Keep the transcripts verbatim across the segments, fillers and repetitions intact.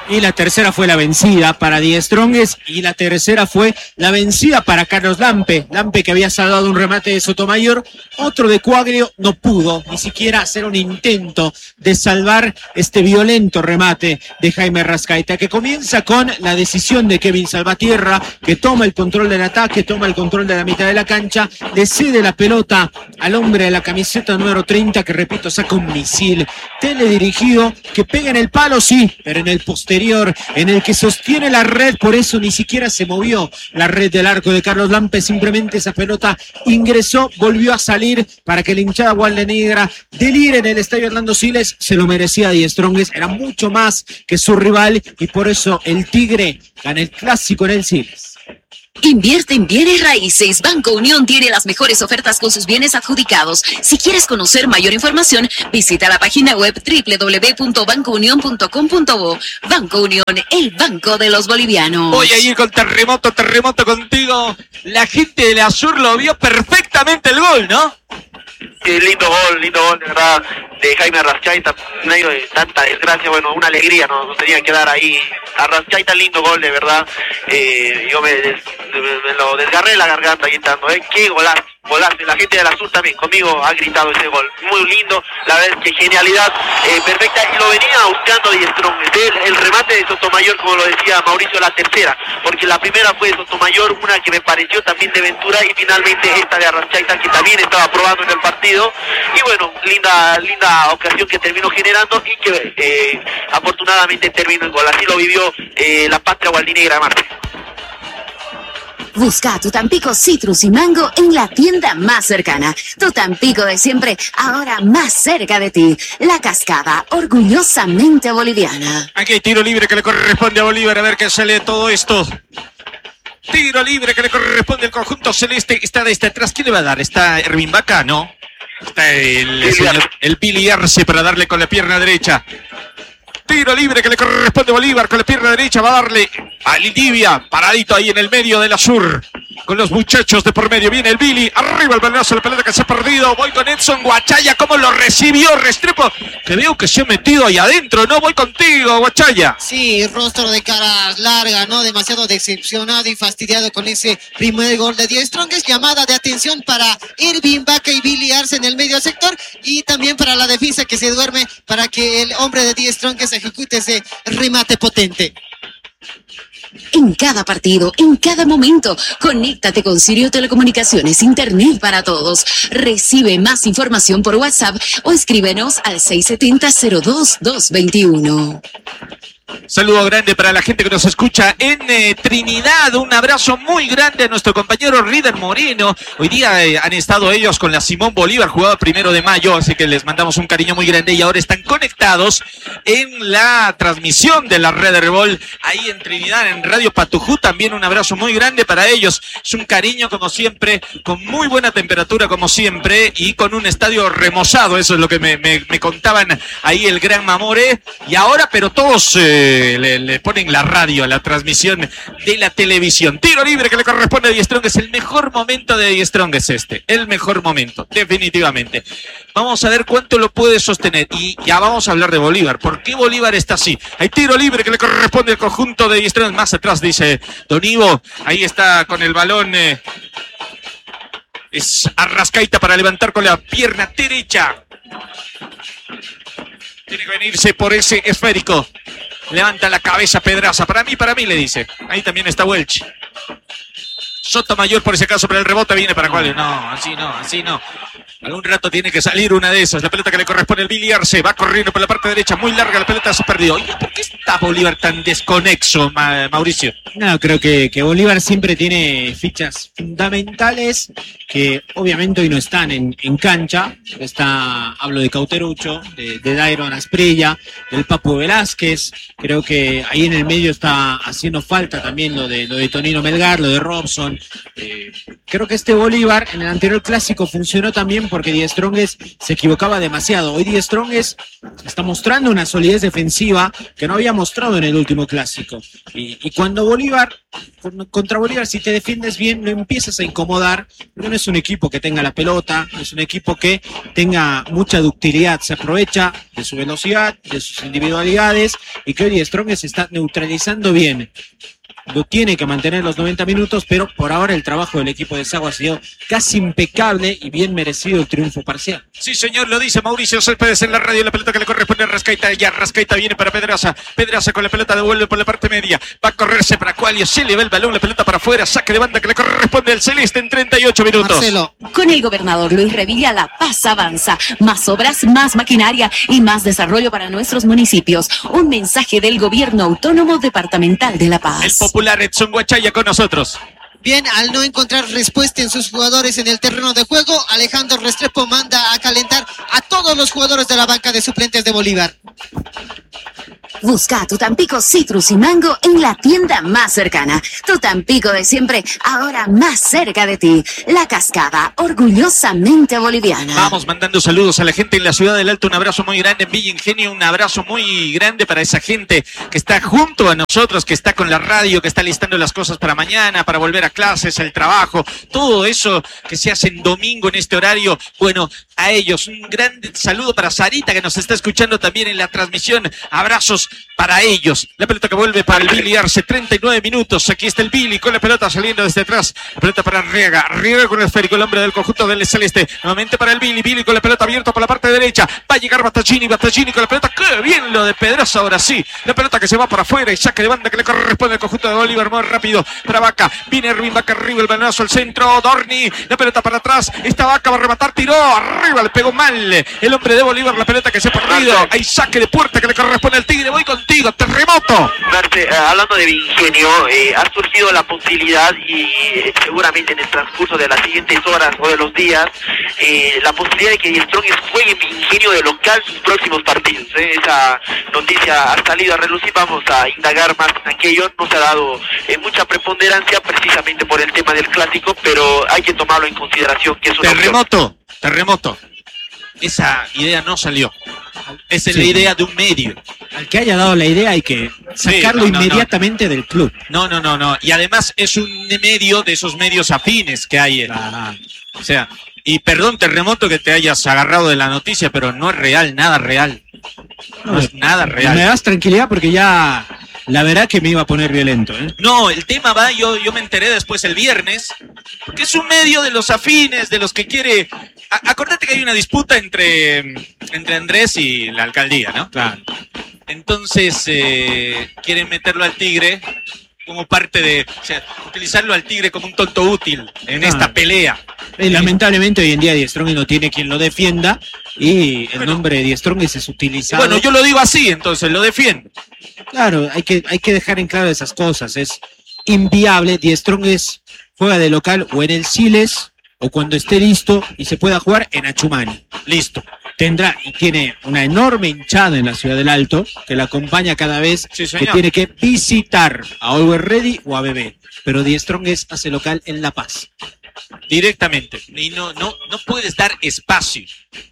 Y la tercera fue la vencida para Die Strongest y la tercera fue la vencida para Carlos Lampe. Lampe que había salvado un remate de Sotomayor, otro de Coaglio, no pudo ni siquiera hacer un intento de salvar este violento remate de Jaime Arrascaeta, que comienza con la decisión de Kevin Salvatierra, que toma el control del ataque, toma el control de la mitad de la cancha, le cede la pelota al hombre de la camiseta número treinta, que repito, saca un misil teledirigido que pega en el palo, sí, pero en el posterior, en el que sostiene la red, por eso ni siquiera se movió la red del arco de Carlos Lampe, simplemente esa pelota ingresó, volvió a salir para que la hinchada gualdenegra delire en el estadio Hernando Siles. Se lo merecía Die Strongest, era mucho más que su rival y por eso el Tigre gana el clásico en el Siles. Invierte en bienes raíces. Banco Unión tiene las mejores ofertas con sus bienes adjudicados. Si quieres conocer mayor información, visita la página web doble u doble u doble u punto banco unión punto com punto bo. Banco Unión, el banco de los bolivianos. Voy a ir con terremoto, terremoto contigo. La gente del Azur lo vio perfectamente el gol, ¿no? Sí, lindo gol, lindo gol, de verdad, de Jaime Arrascaeta, en medio de tanta desgracia, bueno, una alegría, nos, nos tenía que dar ahí. Arrascaeta, lindo gol, de verdad. Eh, yo me, des, me, me lo desgarré la garganta gritando, ¿eh? Qué golazo, golazo. La gente del Azul también conmigo ha gritado ese gol. Muy lindo, la verdad es que genialidad, eh, perfecta. Y lo venía buscando Die Strongest. El, el remate de Sotomayor, como lo decía Mauricio, la tercera, porque la primera fue de Sotomayor, una que me pareció también de Ventura, y finalmente esta de Arrascaeta, que también estaba probando en el partido. Y bueno, linda, linda ocasión que terminó generando y que eh, afortunadamente terminó en gol. Así lo vivió eh, la patria gualdinegra de Marte. Busca tu Tampico Citrus y Mango en la tienda más cercana. Tu Tampico de siempre, ahora más cerca de ti. La Cascada, orgullosamente boliviana. Aquí hay tiro libre que le corresponde a Bolívar. A ver qué sale de todo esto. Tiro libre que le corresponde al conjunto celeste. Está desde atrás. ¿Quién le va a dar? ¿Está Ervin Vaca? No. Está el, el, señor, el Pili Arce para darle con la pierna derecha. Tiro libre que le corresponde a Bolívar con la pierna derecha. Va a darle a Lindivia, paradito ahí en el medio del Azur. Con los muchachos de por medio. Viene el Billy. Arriba el balonazo, la pelota que se ha perdido. Voy con Edson Guachaya. ¿Cómo lo recibió Restrepo? Que veo que se ha metido ahí adentro. No, voy contigo, Guachaya. Sí, rostro de cara larga, ¿no? Demasiado decepcionado y fastidiado con ese primer gol de Die Strongest. Llamada de atención para Ervin Vaca y Billy Arce en el medio sector. Y también para la defensa que se duerme para que el hombre de Die Strongest ejecute ese remate potente. En cada partido, en cada momento, conéctate con Sirio Telecomunicaciones, Internet para todos. Recibe más información por WhatsApp o escríbenos al seis siete cero, cero dos dos dos uno. Saludo grande para la gente que nos escucha en eh, Trinidad. Un abrazo muy grande a nuestro compañero Rider Moreno. Hoy día eh, han estado ellos con la Simón Bolívar, jugado primero de mayo, así que les mandamos un cariño muy grande y ahora están conectados en la transmisión de la Red Herbol ahí en Trinidad, en Radio Patujú. También un abrazo muy grande para ellos. Es un cariño como siempre, con muy buena temperatura como siempre y con un estadio remozado. Eso es lo que me, me, me contaban ahí el gran Mamore. Y ahora, pero todos... Eh, Le, le ponen la radio a la transmisión de la televisión. Tiro libre que le corresponde a Die Strongest. El mejor momento de Die Strongest es este. El mejor momento, definitivamente. Vamos a ver cuánto lo puede sostener. Y ya vamos a hablar de Bolívar. ¿Por qué Bolívar está así? Hay tiro libre que le corresponde al conjunto de Die Strongest. Más atrás dice Don Ivo. Ahí está con el balón. Eh, es Arrascaeta para levantar con la pierna derecha. Tiene que venirse por ese esférico. Levanta la cabeza Pedraza. Para mí, para mí, le dice. Ahí también está Welch. Sotomayor, por ese caso, pero el rebote viene para cuál. No, así no, así no. Algún rato tiene que salir una de esas. La pelota que le corresponde al Billy Arce. Va corriendo por la parte derecha. Muy larga la pelota, se ha perdido. Oye, ¿por qué está Bolívar tan desconexo, Ma- Mauricio? No, creo que, que Bolívar siempre tiene fichas fundamentales que obviamente hoy no están en, en cancha. Está, hablo de Cauterucho, de, de Dairon Asprilla, del Papu Velázquez. Creo que ahí en el medio está haciendo falta también lo de, lo de Tonino Melgar, lo de Robson. Eh, creo que este Bolívar en el anterior clásico funcionó también porque Die Strongest se equivocaba demasiado. Hoy Die Strongest está mostrando una solidez defensiva que no había mostrado en el último clásico. Y, y cuando Bolívar, contra Bolívar, si te defiendes bien, lo empiezas a incomodar, pero no es un equipo que tenga la pelota, no es un equipo que tenga mucha ductilidad, se aprovecha de su velocidad, de sus individualidades, y que hoy Die Strongest se está neutralizando bien. Lo tiene que mantener los noventa minutos, pero por ahora el trabajo del equipo de Sago ha sido casi impecable y bien merecido el triunfo parcial. Sí, señor, lo dice Mauricio Céspedes en la radio. La pelota que le corresponde a Rascaita. Ya Rascaita viene para Pedraza. Pedraza con la pelota devuelve por la parte media. Va a correrse para Cualio. Se le va el balón, la pelota para afuera. Saque de banda que le corresponde al Celeste en treinta y ocho minutos. Marcelo. Con el gobernador Luis Revilla, La Paz avanza. Más obras, más maquinaria y más desarrollo para nuestros municipios. Un mensaje del Gobierno Autónomo Departamental de La Paz. El popular Edson Guachaya con nosotros. Bien, al no encontrar respuesta en sus jugadores en el terreno de juego, Alejandro Restrepo manda a calentar a todos los jugadores de la banca de suplentes de Bolívar. Busca tu Tampico Citrus y Mango en la tienda más cercana. Tu Tampico de siempre, ahora más cerca de ti. La Cascada, orgullosamente boliviana. Vamos mandando saludos a la gente en la ciudad del Alto. Un abrazo muy grande en Villa Ingenio. Un abrazo muy grande para esa gente que está junto a nosotros, que está con la radio, que está listando las cosas para mañana, para volver a clases, el trabajo. Todo eso que se hace en domingo en este horario. Bueno, a ellos un gran saludo para Sarita, que nos está escuchando también en la transmisión. Abrazos para ellos. La pelota que vuelve para el Billy Arce, treinta y nueve minutos. Aquí está el Billy con la pelota saliendo desde atrás. La pelota para Arriaga. Arriaga con el esférico, el hombre del conjunto del Celeste. Nuevamente para el Billy. Billy con la pelota abierta por la parte derecha. Va a llegar Battaglini. Battaglini con la pelota. ¡Qué bien lo de Pedraza! Ahora sí. La pelota que se va para afuera y saque de banda que le corresponde al conjunto de Bolívar. Muy rápido para Vaca. Viene Erwin Vaca arriba. El balonazo al centro. Dorni. La pelota para atrás. Esta Vaca va a rematar. Tiró. Arriba. Le pegó mal el hombre de Bolívar. La pelota que se ha perdido. Hay saque de puerta que le corresponde al Tigre. Voy contigo. Terremoto. Marce, eh, hablando de Ingenio, eh, ha surgido la posibilidad y eh, seguramente en el transcurso de las siguientes horas o de los días, eh, la posibilidad de que Die Strongest juegue en Ingenio de local sus próximos partidos. Eh. Esa noticia ha salido a relucir, vamos a indagar más en aquello. No se ha dado eh, mucha preponderancia precisamente por el tema del clásico, pero hay que tomarlo en consideración que es una Terremoto, opción. Terremoto. Esa idea no salió. Esa es sí. la idea de un medio. Al que haya dado la idea hay que sacarlo sí, no, no, inmediatamente no. del club. No, no, no, no. Y además es un medio de esos medios afines que hay. En, ah. O sea, y perdón, Terremoto, que te hayas agarrado de la noticia, pero no es real, nada real. No, no es nada real. Me das tranquilidad porque ya la verdad que me iba a poner violento, ¿eh? No, el tema va, yo, yo me enteré después el viernes, que es un medio de los afines, de los que quiere... A, acordate que hay una disputa entre, entre Andrés y la alcaldía, ¿no? Claro. Entonces, eh, quieren meterlo al Tigre como parte de... O sea, utilizarlo al Tigre como un tonto útil en ah. esta pelea. Eh, lamentablemente hoy en día Die Strongest no tiene quien lo defienda y el bueno, nombre de Die Strongest es utilizado. Bueno, yo lo digo así, entonces lo defiendo. Claro, hay que, hay que dejar en claro esas cosas. Es inviable. Die Strongest juega de local o en el Siles o cuando esté listo y se pueda jugar en Achumani. Listo. Tendrá y tiene una enorme hinchada en la ciudad del Alto que la acompaña cada vez sí, que tiene que visitar a Always Ready o a B B. Pero Die Strongest hace local en La Paz. Directamente. Y no, no, no puedes dar espacio.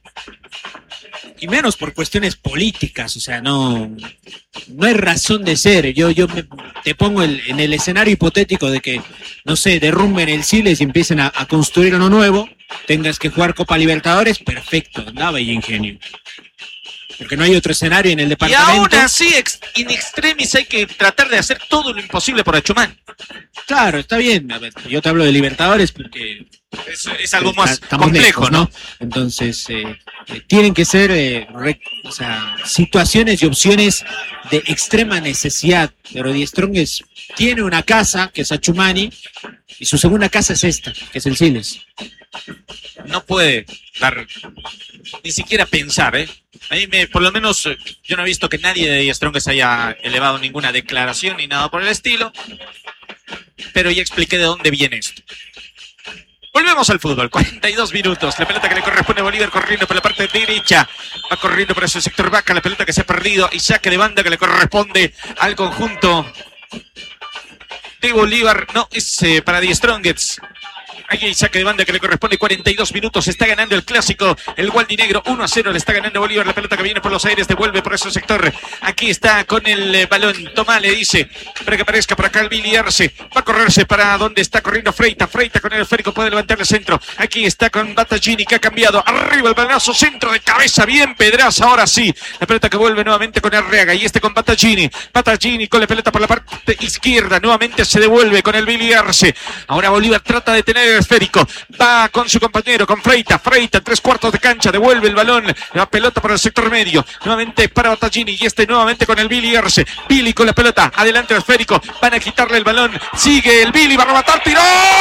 Y menos por cuestiones políticas, o sea, no, no hay razón de ser. Yo, yo me, te pongo el, en el escenario hipotético de que, no sé, derrumben el Siles y empiecen a, a construir uno nuevo, tengas que jugar Copa Libertadores, perfecto, andaba y Ingenio. Porque no hay otro escenario en el departamento. Y aún así, ex, in extremis, hay que tratar de hacer todo lo imposible por Achumani. Claro, está bien. A ver, yo te hablo de Libertadores porque es, es algo más complejo, lejos, ¿no? ¿no? Entonces, eh, eh, tienen que ser eh, re, o sea, situaciones y opciones de extrema necesidad. Pero Die Strongest tiene una casa, que es Achumani, y su segunda casa es esta, que es el Siles. No puede dar, ni siquiera pensar, ¿eh? A mí me, por lo menos, yo no he visto que nadie de Die Strongest haya elevado ninguna declaración ni nada por el estilo. Pero ya expliqué de dónde viene esto. Volvemos al fútbol, cuarenta y dos minutos. La pelota que le corresponde a Bolívar corriendo por la parte derecha. Va corriendo por ese sector Vaca. La pelota que se ha perdido y saque de banda que le corresponde al conjunto de Bolívar. No, es eh, para Die Strongest. Aquí saque de banda que le corresponde cuarenta y dos minutos. Está ganando el clásico. El Gualdinegro uno a cero. Le está ganando Bolívar. La pelota que viene por los aires. Devuelve por ese sector. Aquí está con el eh, balón. Tomá le dice para que aparezca por acá el Billy Arce. Va a correrse para donde está corriendo Freita. Freita con el esférico puede levantar el centro. Aquí está con Battaglini que ha cambiado. Arriba el balazo. Centro de cabeza. Bien Pedraza. Ahora sí. La pelota que vuelve nuevamente con Arreaga. Y este con Battaglini. Battaglini con la pelota por la parte izquierda. Nuevamente se devuelve con el Billy Arce. Ahora Bolívar trata de tener el esférico. Va con su compañero, con Freita. Freita, tres cuartos de cancha. Devuelve el balón. La pelota por el sector medio. Nuevamente para Battaglini. Y este nuevamente con el Billy Arce. Billy con la pelota. Adelante el esférico. Van a quitarle el balón. Sigue el Billy. Va a rematar. ¡Tiró!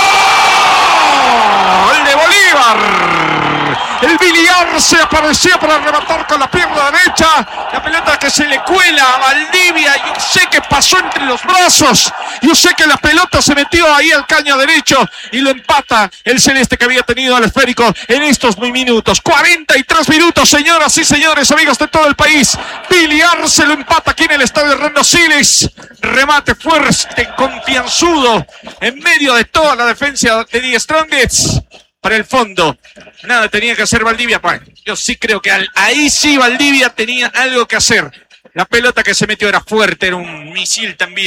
¡El de Bolívar! El Billy Arce apareció para rematar con la pierna derecha. La pelota que se le cuela a Valdivia. Yo sé que pasó entre los brazos. Yo sé que la pelota se metió ahí al caño derecho y lo empata el celeste que había tenido al esférico en estos minutos. cuarenta y tres minutos, señoras y señores, amigos de todo el país. Billy Arce lo empata aquí en el estadio Hernando Siles. Remate fuerte, confianzudo, en medio de toda la defensa de Die Strongest. Para el fondo, nada tenía que hacer Valdivia. Bueno, yo sí creo que al, ahí sí Valdivia tenía algo que hacer. La pelota que se metió era fuerte, era un misil también.